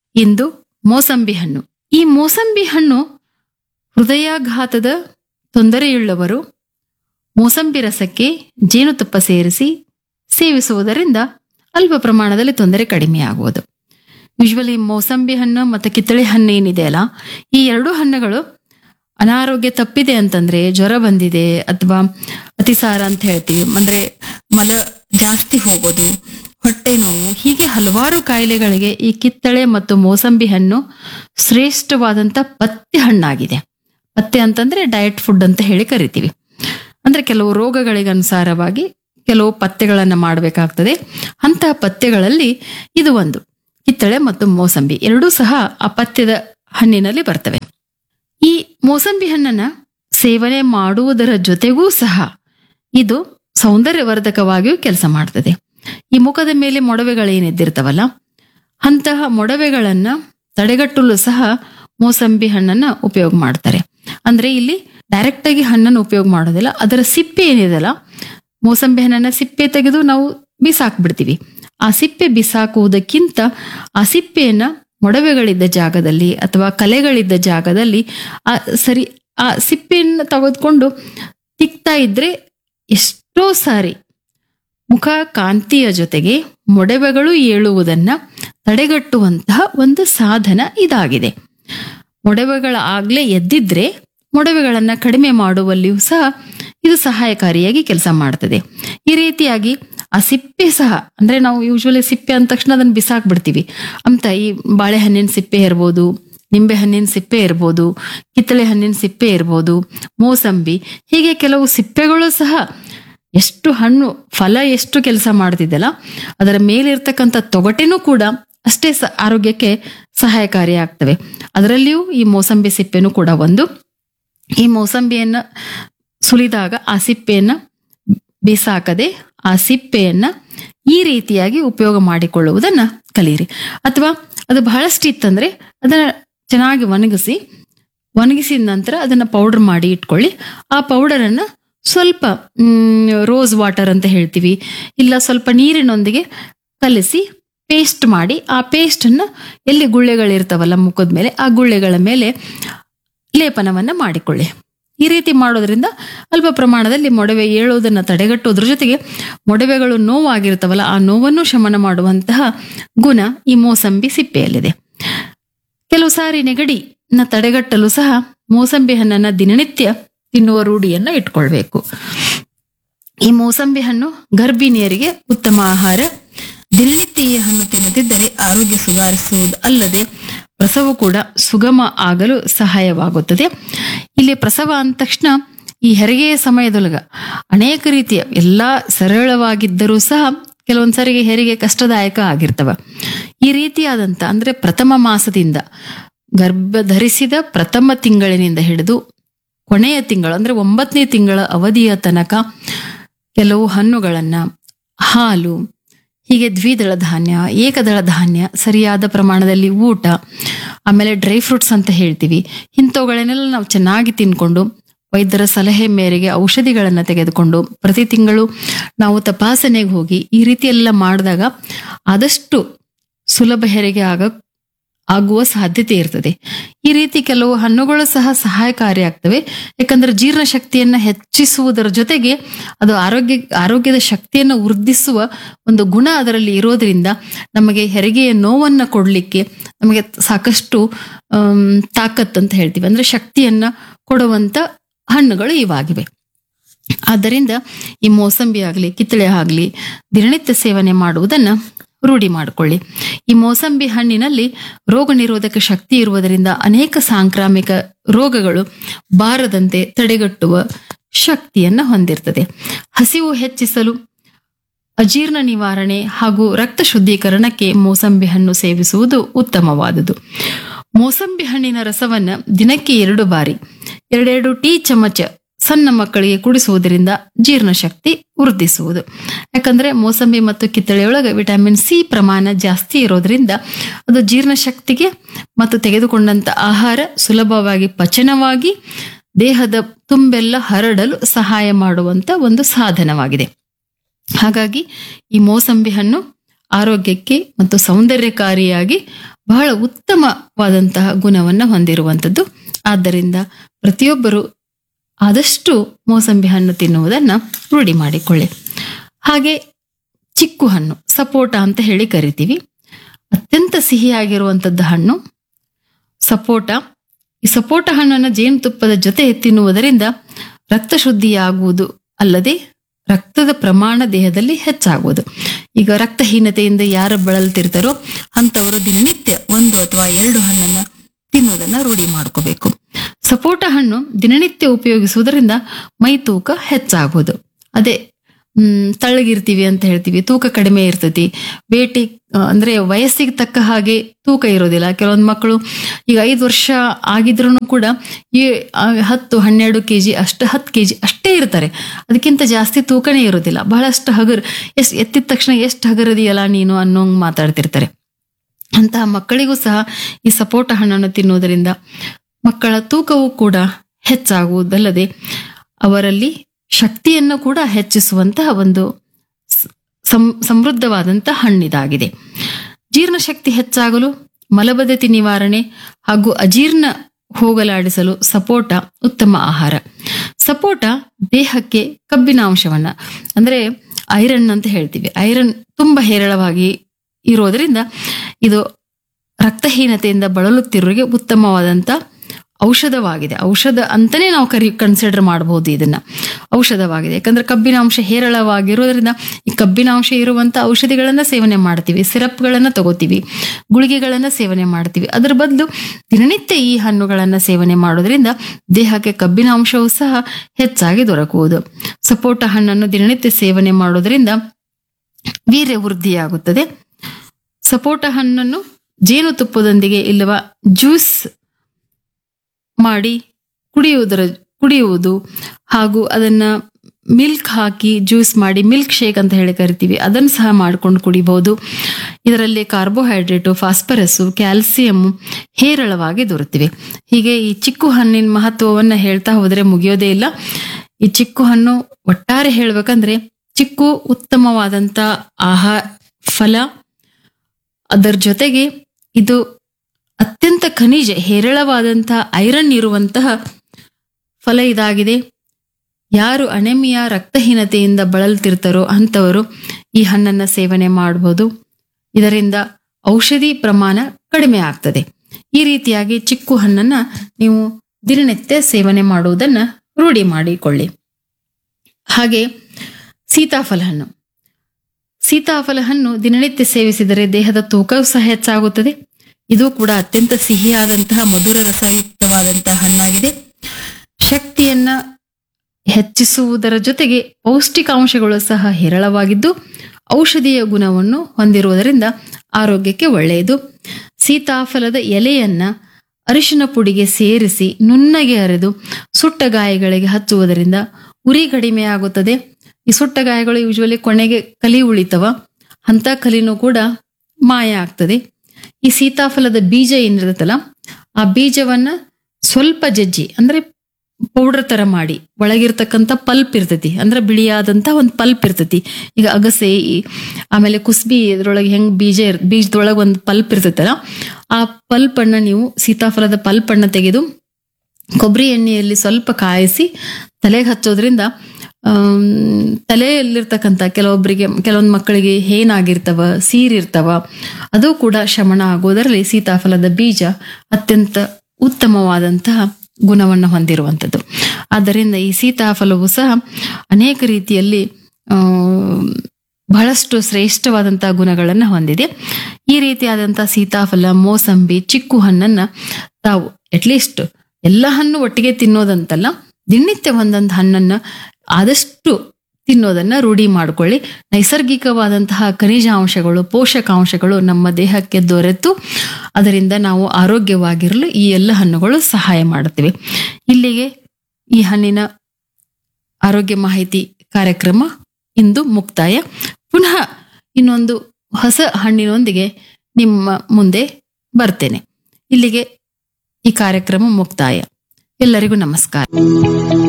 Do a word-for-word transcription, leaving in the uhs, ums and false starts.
ಇಂದು ಮೋಸಂಬಿ ಹಣ್ಣು. ಈ ಮೋಸಂಬಿ ಹಣ್ಣು ಹೃದಯಾಘಾತದ ತೊಂದರೆಯುಳ್ಳವರು ಮೋಸಂಬಿ ರಸಕ್ಕೆ ಜೇನುತುಪ್ಪ ಸೇರಿಸಿ ಸೇವಿಸುವುದರಿಂದ ಅಲ್ಪ ಪ್ರಮಾಣದಲ್ಲಿ ತೊಂದರೆ ಕಡಿಮೆಯಾಗುವುದು. ಯೂಶ್ವಲಿ ಮೋಸಂಬಿ ಹಣ್ಣು ಮತ್ತು ಕಿತ್ತಳೆ ಹಣ್ಣು ಏನಿದೆ ಅಲ್ಲ, ಈ ಎರಡೂ ಹಣ್ಣುಗಳು ಅನಾರೋಗ್ಯ ತಪ್ಪಿದೆ ಅಂತಂದ್ರೆ, ಜ್ವರ ಬಂದಿದೆ ಅಥವಾ ಅತಿಸಾರ ಅಂತ ಹೇಳ್ತೀವಿ, ಅಂದ್ರೆ ಮಲ ಜಾಸ್ತಿ ಹೋಗೋದು, ಹೊಟ್ಟೆ ನೋವು, ಹೀಗೆ ಹಲವಾರು ಕಾಯಿಲೆಗಳಿಗೆ ಈ ಕಿತ್ತಳೆ ಮತ್ತು ಮೋಸಂಬಿ ಹಣ್ಣು ಶ್ರೇಷ್ಠವಾದಂತ ಪಥ್ಯ ಹಣ್ಣಾಗಿದೆ. ಪಥ್ಯ ಅಂತಂದ್ರೆ ಡಯಟ್ ಫುಡ್ ಅಂತ ಹೇಳಿ ಕರಿತೀವಿ. ಅಂದ್ರೆ ಕೆಲವು ರೋಗಗಳಿಗೆ ಅನುಸಾರವಾಗಿ ಕೆಲವು ಪಥ್ಯಗಳನ್ನ ಮಾಡಬೇಕಾಗ್ತದೆ. ಅಂತಹ ಪಥ್ಯಗಳಲ್ಲಿ ಇದು ಒಂದು. ಕಿತ್ತಳೆ ಮತ್ತು ಮೋಸಂಬಿ ಎರಡೂ ಸಹ ಆ ಪಥ್ಯದ ಹಣ್ಣಿನಲ್ಲಿ ಬರ್ತವೆ. ಈ ಮೋಸಂಬಿ ಹಣ್ಣನ್ನ ಸೇವನೆ ಮಾಡುವುದರ ಜೊತೆಗೂ ಸಹ ಇದು ಸೌಂದರ್ಯವರ್ಧಕವಾಗಿಯೂ ಕೆಲಸ ಮಾಡ್ತದೆ. ಈ ಮುಖದ ಮೇಲೆ ಮೊಡವೆಗಳೇನಿದ್ದಿರ್ತಾವಲ್ಲ, ಅಂತಹ ಮೊಡವೆಗಳನ್ನ ತಡೆಗಟ್ಟಲು ಸಹ ಮೋಸಂಬಿ ಹಣ್ಣನ್ನ ಉಪಯೋಗ ಮಾಡ್ತಾರೆ. ಅಂದ್ರೆ ಇಲ್ಲಿ ಡೈರೆಕ್ಟ್ ಆಗಿ ಹಣ್ಣನ್ನು ಉಪಯೋಗ ಮಾಡೋದಿಲ್ಲ, ಅದರ ಸಿಪ್ಪೆ ಏನಿದೆಲ್ಲ, ಮೋಸಂಬಿ ಹಣ್ಣನ್ನ ಸಿಪ್ಪೆ ತೆಗೆದು ನಾವು ಬಿಸಾಕ್ಬಿಡ್ತೀವಿ. ಆ ಸಿಪ್ಪೆ ಬಿಸಾಕುವುದಕ್ಕಿಂತ ಆ ಸಿಪ್ಪೆಯನ್ನ ಮೊಡವೆಗಳಿದ್ದ ಜಾಗದಲ್ಲಿ ಅಥವಾ ಕಲೆಗಳಿದ್ದ ಜಾಗದಲ್ಲಿ ಆ ಸರಿ ಆ ಸಿಪ್ಪೆಯನ್ನು ತೆಗೆದುಕೊಂಡು ತಿಕ್ತಾ ಇದ್ರೆ ಎಷ್ಟೋ ಸಾರಿ ಮುಖ ಕಾಂತಿಯ ಜೊತೆಗೆ ಮೊಡವೆಗಳು ಏಳುವುದನ್ನ ತಡೆಗಟ್ಟುವಂತಹ ಒಂದು ಸಾಧನ ಇದಾಗಿದೆ. ಮೊಡವೆಗಳ ಆಗ್ಲೇ ಎದ್ದಿದ್ರೆ ಮೊಡವೆಗಳನ್ನ ಕಡಿಮೆ ಮಾಡುವಲ್ಲಿಯೂ ಸಹ ಇದು ಸಹಾಯಕಾರಿಯಾಗಿ ಕೆಲಸ ಮಾಡ್ತದೆ. ಈ ರೀತಿಯಾಗಿ ಆ ಸಿಪ್ಪೆ ಸಹ, ಅಂದ್ರೆ ನಾವು ಯೂಶ್ವಲಿ ಸಿಪ್ಪೆ ಅಂದ ತಕ್ಷಣ ಅದನ್ನ ಬಿಸಾಕ್ಬಿಡ್ತೀವಿ ಅಂತ, ಈ ಬಾಳೆಹಣ್ಣಿನ ಸಿಪ್ಪೆ ಇರ್ಬೋದು, ನಿಂಬೆ ಹಣ್ಣಿನ ಸಿಪ್ಪೆ ಇರ್ಬೋದು, ಕಿತ್ತಳೆ ಹಣ್ಣಿನ ಸಿಪ್ಪೆ ಇರ್ಬೋದು, ಮೋಸಂಬಿ, ಹೀಗೆ ಕೆಲವು ಸಿಪ್ಪೆಗಳು ಸಹ ಎಷ್ಟು ಹಣ್ಣು ಫಲ ಎಷ್ಟು ಕೆಲಸ ಮಾಡ್ತಿದ್ದಲ್ಲ, ಅದರ ಮೇಲಿರ್ತಕ್ಕಂಥ ತೊಗಟೆನೂ ಕೂಡ ಅಷ್ಟೇ ಸ ಆರೋಗ್ಯಕ್ಕೆ ಸಹಾಯಕಾರಿಯಾಗ್ತವೆ. ಅದರಲ್ಲಿಯೂ ಈ ಮೋಸಂಬಿ ಸಿಪ್ಪೆನೂ ಕೂಡ ಒಂದು. ಈ ಮೋಸಂಬಿಯನ್ನ ಸುಲಿದಾಗ ಆ ಸಿಪ್ಪೆಯನ್ನ ಬಿಸಾಕದೆ ಆ ಸಿಪ್ಪೆಯನ್ನ ಈ ರೀತಿಯಾಗಿ ಉಪಯೋಗ ಮಾಡಿಕೊಳ್ಳುವುದನ್ನ ಕಲೀರಿ. ಅಥವಾ ಅದು ಬಹಳಷ್ಟು ಇತ್ತಂದ್ರೆ ಅದನ್ನ ಚೆನ್ನಾಗಿ ಒಣಗಿಸಿ ಒಣಗಿಸಿದ ನಂತರ ಅದನ್ನ ಪೌಡರ್ ಮಾಡಿ ಇಟ್ಕೊಳ್ಳಿ. ಆ ಪೌಡರನ್ನ ಸ್ವಲ್ಪ ರೋಸ್ ವಾಟರ್ ಅಂತ ಹೇಳ್ತೀವಿ, ಇಲ್ಲ ಸ್ವಲ್ಪ ನೀರಿನೊಂದಿಗೆ ಕಲಿಸಿ ಪೇಸ್ಟ್ ಮಾಡಿ ಆ ಪೇಸ್ಟ್ ಅನ್ನ ಎಲ್ಲಿ ಗುಳ್ಳೆಗಳಿರ್ತಾವಲ್ಲ ಮುಖದ ಮೇಲೆ, ಆ ಗುಳ್ಳೆಗಳ ಮೇಲೆ ಲೇಪನವನ್ನ ಮಾಡಿಕೊಳ್ಳಿ. ಈ ರೀತಿ ಮಾಡೋದ್ರಿಂದ ಅಲ್ಪ ಪ್ರಮಾಣದಲ್ಲಿ ಮೊಡವೆ ಏಳೋದನ್ನ ತಡೆಗಟ್ಟೋದ್ರ ಜೊತೆಗೆ ಮೊಡವೆಗಳು ನೋವಾಗಿರ್ತಾವಲ್ಲ, ಆ ನೋವನ್ನು ಶಮನ ಮಾಡುವಂತಹ ಗುಣ ಈ ಮೋಸಂಬಿ ಸಿಪ್ಪೆಯಲ್ಲಿದೆ. ಕೆಲವು ಸಾರಿ ನೆಗಡಿನ ತಡೆಗಟ್ಟಲು ಸಹ ಮೋಸಂಬಿ ಹಣ್ಣನ್ನ ದಿನನಿತ್ಯ ತಿನ್ನುವ ರೂಢಿಯನ್ನ ಇಟ್ಕೊಳ್ಬೇಕು. ಈ ಮೋಸಂಬಿ ಹಣ್ಣು ಗರ್ಭಿಣಿಯರಿಗೆ ಉತ್ತಮ ಆಹಾರ. ದಿನನಿತ್ಯ ಈ ಹಣ್ಣು ತಿನ್ನುತ್ತಿದ್ದರೆ ಆರೋಗ್ಯ ಸುಧಾರಿಸುವುದು ಅಲ್ಲದೆ ಪ್ರಸವ ಕೂಡ ಸುಗಮ ಆಗಲು ಸಹಾಯವಾಗುತ್ತದೆ. ಇಲ್ಲಿ ಪ್ರಸವ ಅಂದ ತಕ್ಷಣ ಈ ಹೆರಿಗೆಯ ಸಮಯದೊಳಗ ಅನೇಕ ರೀತಿಯ ಎಲ್ಲಾ ಸರಳವಾಗಿದ್ದರೂ ಸಹ ಕೆಲವೊಂದ್ಸರಿಗೆ ಹೆರಿಗೆ ಕಷ್ಟದಾಯಕ ಆಗಿರ್ತವ. ಈ ರೀತಿಯಾದಂತ ಅಂದ್ರೆ ಪ್ರಥಮ ಮಾಸದಿಂದ ಗರ್ಭ ಧರಿಸಿದ ಪ್ರಥಮ ತಿಂಗಳಿನಿಂದ ಹಿಡಿದು ಕೊನೆಯ ತಿಂಗಳು ಅಂದ್ರೆ ಒಂಬತ್ತನೇ ತಿಂಗಳ ಅವಧಿಯ ತನಕ ಕೆಲವು ಹಣ್ಣುಗಳನ್ನ, ಹಾಲು, ಹೀಗೆ ದ್ವಿದಳ ಧಾನ್ಯ, ಏಕದಳ ಧಾನ್ಯ, ಸರಿಯಾದ ಪ್ರಮಾಣದಲ್ಲಿ ಊಟ, ಆಮೇಲೆ ಡ್ರೈ ಫ್ರೂಟ್ಸ್ ಅಂತ ಹೇಳ್ತೀವಿ, ಇಂಥವುಗಳನ್ನೆಲ್ಲ ನಾವು ಚೆನ್ನಾಗಿ ತಿನ್ಕೊಂಡು ವೈದ್ಯರ ಸಲಹೆ ಮೇರೆಗೆ ಔಷಧಿಗಳನ್ನ ತೆಗೆದುಕೊಂಡು ಪ್ರತಿ ತಿಂಗಳು ನಾವು ತಪಾಸಣೆಗೆ ಹೋಗಿ ಈ ರೀತಿ ಎಲ್ಲ ಮಾಡಿದಾಗ ಆದಷ್ಟು ಸುಲಭ ಹೆರಿಗೆ ಆಗ ಆಗುವ ಸಾಧ್ಯತೆ ಇರ್ತದೆ. ಈ ರೀತಿ ಕೆಲವು ಹಣ್ಣುಗಳು ಸಹ ಸಹಾಯಕಾರಿ ಆಗ್ತವೆ. ಯಾಕಂದ್ರೆ ಜೀರ್ಣ ಶಕ್ತಿಯನ್ನ ಹೆಚ್ಚಿಸುವುದರ ಜೊತೆಗೆ ಅದು ಆರೋಗ್ಯ ಆರೋಗ್ಯದ ಶಕ್ತಿಯನ್ನು ವೃದ್ಧಿಸುವ ಒಂದು ಗುಣ ಅದರಲ್ಲಿ ಇರೋದ್ರಿಂದ ನಮಗೆ ಹೆರಿಗೆಯ ನೋವನ್ನ ಕೊಡ್ಲಿಕ್ಕೆ ನಮಗೆ ಸಾಕಷ್ಟು ಅಹ್ ತಾಕತ್ ಅಂತ ಹೇಳ್ತೀವಿ, ಅಂದ್ರೆ ಶಕ್ತಿಯನ್ನ ಕೊಡುವಂತ ಹಣ್ಣುಗಳು ಇವಾಗಿವೆ. ಆದ್ದರಿಂದ ಈ ಮೋಸಂಬಿ ಆಗ್ಲಿ ಕಿತ್ತಳೆ ಆಗ್ಲಿ ದಿನನಿತ್ಯ ಸೇವನೆ ಮಾಡುವುದನ್ನ ರೂಢಿ ಮಾಡಿಕೊಳ್ಳಿ. ಈ ಮೋಸಂಬಿ ಹಣ್ಣಿನಲ್ಲಿ ರೋಗ ನಿರೋಧಕ ಶಕ್ತಿ ಇರುವುದರಿಂದ ಅನೇಕ ಸಾಂಕ್ರಾಮಿಕ ರೋಗಗಳು ಬಾರದಂತೆ ತಡೆಗಟ್ಟುವ ಶಕ್ತಿಯನ್ನ ಹೊಂದಿರ್ತದೆ. ಹಸಿವು ಹೆಚ್ಚಿಸಲು, ಅಜೀರ್ಣ ನಿವಾರಣೆ ಹಾಗೂ ರಕ್ತ ಶುದ್ಧೀಕರಣಕ್ಕೆ ಮೋಸಂಬಿ ಹಣ್ಣು ಸೇವಿಸುವುದು ಉತ್ತಮವಾದುದು. ಮೋಸಂಬಿ ಹಣ್ಣಿನ ರಸವನ್ನ ದಿನಕ್ಕೆ ಎರಡು ಬಾರಿ ಎರಡೆರಡು ಟೀ ಚಮಚ ಸಣ್ಣ ಮಕ್ಕಳಿಗೆ ಕುಡಿಸುವುದರಿಂದ ಜೀರ್ಣಶಕ್ತಿ ವೃದ್ಧಿಸುವುದು. ಯಾಕಂದ್ರೆ ಮೋಸಂಬಿ ಮತ್ತು ಕಿತ್ತಳೆಯೊಳಗೆ ವಿಟಮಿನ್ ಸಿ ಪ್ರಮಾಣ ಜಾಸ್ತಿ ಇರೋದ್ರಿಂದ ಅದು ಜೀರ್ಣಶಕ್ತಿಗೆ ಮತ್ತು ತೆಗೆದುಕೊಂಡಂತ ಆಹಾರ ಸುಲಭವಾಗಿ ಪಚನವಾಗಿ ದೇಹದ ತುಂಬೆಲ್ಲ ಹರಡಲು ಸಹಾಯ ಮಾಡುವಂತ ಒಂದು ಸಾಧನವಾಗಿದೆ. ಹಾಗಾಗಿ ಈ ಮೋಸಂಬಿ ಹಣ್ಣು ಆರೋಗ್ಯಕ್ಕೆ ಮತ್ತು ಸೌಂದರ್ಯಕಾರಿಯಾಗಿ ಬಹಳ ಉತ್ತಮವಾದಂತಹ ಗುಣವನ್ನು ಹೊಂದಿರುವಂಥದ್ದು. ಆದ್ದರಿಂದ ಪ್ರತಿಯೊಬ್ಬರು ಆದಷ್ಟು ಮೋಸಂಬಿ ಹಣ್ಣು ತಿನ್ನುವುದನ್ನು ರೂಢಿ ಮಾಡಿಕೊಳ್ಳಿ. ಹಾಗೆ ಚಿಕ್ಕು ಹಣ್ಣು, ಸಪೋಟ ಅಂತ ಹೇಳಿ ಕರಿತೀವಿ. ಅತ್ಯಂತ ಸಿಹಿಯಾಗಿರುವಂಥದ್ದು ಹಣ್ಣು ಸಪೋಟ. ಈ ಸಪೋಟ ಹಣ್ಣನ್ನು ಜೇನುತುಪ್ಪದ ಜೊತೆ ತಿನ್ನುವುದರಿಂದ ರಕ್ತ ಶುದ್ಧಿಯಾಗುವುದು ಅಲ್ಲದೆ ರಕ್ತದ ಪ್ರಮಾಣ ದೇಹದಲ್ಲಿ ಹೆಚ್ಚಾಗುವುದು. ಈಗ ರಕ್ತಹೀನತೆಯಿಂದ ಯಾರು ಬಳಲ್ತಿರ್ತಾರೋ ಅಂಥವರು ದಿನನಿತ್ಯ ಒಂದು ಅಥವಾ ಎರಡು ಹಣ್ಣನ್ನು ತಿನ್ನುವುದನ್ನ ರೂಢಿ ಮಾಡ್ಕೋಬೇಕು. ಸಪೋಟ ಹಣ್ಣು ದಿನನಿತ್ಯ ಉಪಯೋಗಿಸುವುದರಿಂದ ಮೈ ತೂಕ ಹೆಚ್ಚಾಗುವುದು. ಅದೇ ಹ್ಮ್ ತಳ್ಳಗಿರ್ತೀವಿ ಅಂತ ಹೇಳ್ತೀವಿ, ತೂಕ ಕಡಿಮೆ ಇರ್ತತಿ. ವೇಟಿ ಅಂದ್ರೆ ವಯಸ್ಸಿಗೆ ತಕ್ಕ ಹಾಗೆ ತೂಕ ಇರೋದಿಲ್ಲ. ಕೆಲವೊಂದು ಮಕ್ಕಳು ಈಗ ಐದು ವರ್ಷ ಆಗಿದ್ರು ಕೂಡ ಈ ಹತ್ತು ಹನ್ನೆರಡು ಕೆಜಿ ಅಷ್ಟು ಹತ್ತು ಕೆಜಿ ಅಷ್ಟೇ ಇರ್ತಾರೆ, ಅದಕ್ಕಿಂತ ಜಾಸ್ತಿ ತೂಕನೇ ಇರೋದಿಲ್ಲ. ಬಹಳಷ್ಟು ಹಗರ್ ಎಷ್ಟ್ ಎತ್ತಿದ ತಕ್ಷಣ ಎಷ್ಟು ಹಗರದಿಯಲ್ಲ ನೀನು ಅನ್ನೋಂಗ್ ಮಾತಾಡ್ತಿರ್ತಾರೆ. ಅಂತಹ ಮಕ್ಕಳಿಗೂ ಸಹ ಈ ಸಪೋಟ ಹಣ್ಣನ್ನು ತಿನ್ನುವುದರಿಂದ ಮಕ್ಕಳ ತೂಕವೂ ಕೂಡ ಹೆಚ್ಚಾಗುವುದಲ್ಲದೆ ಅವರಲ್ಲಿ ಶಕ್ತಿಯನ್ನು ಕೂಡ ಹೆಚ್ಚಿಸುವಂತಹ ಒಂದು ಸಮೃದ್ಧವಾದಂತಹ ಹಣ್ಣಿದಾಗಿದೆ. ಜೀರ್ಣಶಕ್ತಿ ಹೆಚ್ಚಾಗಲು, ಮಲಬದ್ಧತೆ ನಿವಾರಣೆ ಹಾಗೂ ಅಜೀರ್ಣ ಹೋಗಲಾಡಿಸಲು ಸಪೋಟ ಉತ್ತಮ ಆಹಾರ. ಸಪೋಟ ದೇಹಕ್ಕೆ ಕಬ್ಬಿನಾಂಶವನ್ನ ಅಂದ್ರೆ ಐರನ್ ಅಂತ ಹೇಳ್ತೀವಿ, ಐರನ್ ತುಂಬಾ ಹೇರಳವಾಗಿ ಇರೋದರಿಂದ ಇದು ರಕ್ತಹೀನತೆಯಿಂದ ಬಳಲುತ್ತಿರೋರಿಗೆ ಉತ್ತಮವಾದಂತ ಔಷಧವಾಗಿದೆ. ಔಷಧ ಅಂತಾನೆ ನಾವು ಕರಿ ಕನ್ಸಿಡರ್ ಮಾಡಬಹುದು, ಇದನ್ನ ಔಷಧವಾಗಿದೆ. ಯಾಕಂದ್ರೆ ಕಬ್ಬಿನಾಂಶ ಹೇರಳವಾಗಿರೋದ್ರಿಂದ ಈ ಕಬ್ಬಿನಾಂಶ ಇರುವಂತ ಔಷಧಿಗಳನ್ನ ಸೇವನೆ ಮಾಡ್ತೀವಿ, ಸಿರಪ್ಗಳನ್ನ ತಗೋತೀವಿ, ಗುಳಿಗೆಗಳನ್ನ ಸೇವನೆ ಮಾಡ್ತೀವಿ. ಅದರ ಬದಲು ದಿನನಿತ್ಯ ಈ ಹಣ್ಣುಗಳನ್ನ ಸೇವನೆ ಮಾಡೋದ್ರಿಂದ ದೇಹಕ್ಕೆ ಕಬ್ಬಿನಾಂಶವೂ ಸಹ ಹೆಚ್ಚಾಗಿ ದೊರಕುವುದು. ಸಪೋಟ ಹಣ್ಣನ್ನು ದಿನನಿತ್ಯ ಸೇವನೆ ಮಾಡೋದ್ರಿಂದ ವೀರ್ಯ ವೃದ್ಧಿಯಾಗುತ್ತದೆ. ಸಪೋಟ ಹಣ್ಣನ್ನು ಜೇನುತುಪ್ಪದೊಂದಿಗೆ ಇಲ್ಲವ ಜ್ಯೂಸ್ ಮಾಡಿ ಕುಡಿಯುವುದರ ಕುಡಿಯುವುದು ಹಾಗೂ ಅದನ್ನ ಮಿಲ್ಕ್ ಹಾಕಿ ಜ್ಯೂಸ್ ಮಾಡಿ ಮಿಲ್ಕ್ ಶೇಕ್ ಅಂತ ಹೇಳಿ ಕರಿತೀವಿ, ಅದನ್ನು ಸಹ ಮಾಡ್ಕೊಂಡು ಕುಡಿಬಹುದು. ಇದರಲ್ಲಿ ಕಾರ್ಬೋಹೈಡ್ರೇಟು, ಫಾಸ್ಫರಸ್ಸು, ಕ್ಯಾಲ್ಸಿಯಂ ಹೇರಳವಾಗಿ ದೊರೆತಿವೆ. ಹೀಗೆ ಈ ಚಿಕ್ಕು ಹಣ್ಣಿನ ಮಹತ್ವವನ್ನ ಹೇಳ್ತಾ ಹೋದ್ರೆ ಮುಗಿಯೋದೇ ಇಲ್ಲ. ಈ ಚಿಕ್ಕು ಹಣ್ಣು ಒಟ್ಟಾರೆ ಹೇಳ್ಬೇಕಂದ್ರೆ ಚಿಕ್ಕು ಉತ್ತಮವಾದಂತ ಆಹಾರ ಫಲ, ಅದರ ಜೊತೆಗೆ ಇದು ಅತ್ಯಂತ ಖನಿಜ ಹೇರಳವಾದಂತಹ ಐರನ್ ಇರುವಂತಹ ಫಲ ಇದಾಗಿದೆ. ಯಾರು ಅನೆಮಿಯಾ ರಕ್ತಹೀನತೆಯಿಂದ ಬಳಲ್ತಿರ್ತಾರೋ ಅಂಥವರು ಈ ಹಣ್ಣನ್ನ ಸೇವನೆ ಮಾಡಬಹುದು. ಇದರಿಂದ ಔಷಧಿ ಪ್ರಮಾಣ ಕಡಿಮೆ ಆಗ್ತದೆ. ಈ ರೀತಿಯಾಗಿ ಚಿಕ್ಕು ಹಣ್ಣನ್ನ ನೀವು ದಿನನಿತ್ಯ ಸೇವನೆ ಮಾಡುವುದನ್ನ ರೂಢಿ ಮಾಡಿಕೊಳ್ಳಿ. ಹಾಗೆ ಸೀತಾಫಲ ಹಣ್ಣು. ಸೀತಾಫಲ ಹಣ್ಣು ದಿನನಿತ್ಯ ಸೇವಿಸಿದರೆ ದೇಹದ ತೂಕವೂ ಸಹ ಹೆಚ್ಚಾಗುತ್ತದೆ. ಇದು ಕೂಡ ಅತ್ಯಂತ ಸಿಹಿಯಾದಂತಹ ಮಧುರ ರಸಯುಕ್ತವಾದಂತಹ ಹಣ್ಣಾಗಿದೆ. ಶಕ್ತಿಯನ್ನ ಹೆಚ್ಚಿಸುವುದರ ಜೊತೆಗೆ ಪೌಷ್ಟಿಕಾಂಶಗಳು ಸಹ ಹೇರಳವಾಗಿದ್ದು ಔಷಧೀಯ ಗುಣವನ್ನು ಹೊಂದಿರುವುದರಿಂದ ಆರೋಗ್ಯಕ್ಕೆ ಒಳ್ಳೆಯದು. ಸೀತಾಫಲದ ಎಲೆಯನ್ನ ಅರಿಶಿನ ಪುಡಿಗೆ ಸೇರಿಸಿ ನುಣ್ಣಗೆ ಅರೆದು ಸುಟ್ಟ ಗಾಯಗಳಿಗೆ ಹಚ್ಚುವುದರಿಂದ ಉರಿ ಕಡಿಮೆ ಆಗುತ್ತದೆ. ಈ ಸುಟ್ಟ ಗಾಯಗಳು ಯೂಶುವಲಿ ಕೊನೆಗೆ ಕಲಿ ಉಳಿತವ, ಅಂತ ಕಲಿನೂ ಕೂಡ ಮಾಯ ಆಗ್ತದೆ. ಈ ಸೀತಾಫಲದ ಬೀಜ ಏನಿರುತ್ತಲ್ಲ ಆ ಬೀಜವನ್ನ ಸ್ವಲ್ಪ ಜಜ್ಜಿ ಅಂದ್ರೆ ಪೌಡರ್ ತರ ಮಾಡಿ ಒಳಗಿರ್ತಕ್ಕಂಥ ಪಲ್ಪ್ ಇರ್ತತಿ, ಅಂದ್ರೆ ಬಿಳಿಯಾದಂತ ಒಂದು ಪಲ್ಪ್ ಇರ್ತತಿ. ಈಗ ಅಗಸೆ ಆಮೇಲೆ ಕುಸ್ಬಿ ಇದ್ರೊಳಗೆ ಹೆಂಗ್ ಬೀಜ ಬೀಜದೊಳಗೆ ಒಂದು ಪಲ್ಪ್ ಇರ್ತೈತಲ್ಲ, ಆ ಪಲ್ಪ್ ಅನ್ನ ನೀವು ಸೀತಾಫಲದ ಪಲ್ಪ್ ಅನ್ನ ತೆಗೆದು ಕೊಬ್ಬರಿ ಎಣ್ಣೆಯಲ್ಲಿ ಸ್ವಲ್ಪ ಕಾಯಿಸಿ ತಲೆಗೆ ಹಚ್ಚೋದ್ರಿಂದ ಅಹ್ ತಲೆಯಲ್ಲಿರ್ತಕ್ಕಂಥ ಕೆಲವೊಬ್ಬರಿಗೆ ಕೆಲವೊಂದು ಮಕ್ಕಳಿಗೆ ಹೇನಾಗಿರ್ತವ, ಸೀರಿರ್ತವ, ಅದು ಕೂಡ ಶಮನ ಆಗೋದರಲ್ಲಿ ಸೀತಾಫಲದ ಬೀಜ ಅತ್ಯಂತ ಉತ್ತಮವಾದಂತಹ ಗುಣವನ್ನು ಹೊಂದಿರುವಂಥದ್ದು. ಆದ್ದರಿಂದ ಈ ಸೀತಾಫಲವು ಸಹ ಅನೇಕ ರೀತಿಯಲ್ಲಿ ಅಹ್ ಬಹಳಷ್ಟು ಶ್ರೇಷ್ಠವಾದಂತಹ ಗುಣಗಳನ್ನು ಹೊಂದಿದೆ. ಈ ರೀತಿಯಾದಂತಹ ಸೀತಾಫಲ, ಮೋಸಂಬಿ, ಚಿಕ್ಕು ಹಣ್ಣನ್ನ ತಾವು ಅಟ್ಲೀಸ್ಟ್ ಎಲ್ಲ ಹಣ್ಣು ಒಟ್ಟಿಗೆ ತಿನ್ನೋದಂತಲ್ಲ, ದಿನನಿತ್ಯ ಒಂದೊಂದು ಹಣ್ಣನ್ನ ಆದಷ್ಟು ತಿನ್ನೋದನ್ನ ರೂಢಿ ಮಾಡಿಕೊಳ್ಳಿ. ನೈಸರ್ಗಿಕವಾದಂತಹ ಖನಿಜಾಂಶಗಳು, ಪೋಷಕಾಂಶಗಳು ನಮ್ಮ ದೇಹಕ್ಕೆ ದೊರೆತು ಅದರಿಂದ ನಾವು ಆರೋಗ್ಯವಾಗಿರಲು ಈ ಎಲ್ಲ ಹಣ್ಣುಗಳು ಸಹಾಯ ಮಾಡುತ್ತವೆ. ಇಲ್ಲಿಗೆ ಈ ಹಣ್ಣಿನ ಆರೋಗ್ಯ ಮಾಹಿತಿ ಕಾರ್ಯಕ್ರಮ ಇಂದು ಮುಕ್ತಾಯ. ಪುನಃ ಇನ್ನೊಂದು ಹೊಸ ಹಣ್ಣಿನೊಂದಿಗೆ ನಿಮ್ಮ ಮುಂದೆ ಬರ್ತೇನೆ. ಇಲ್ಲಿಗೆ ಈ ಕಾರ್ಯಕ್ರಮ ಮುಕ್ತಾಯ. ಎಲ್ಲರಿಗೂ ನಮಸ್ಕಾರ.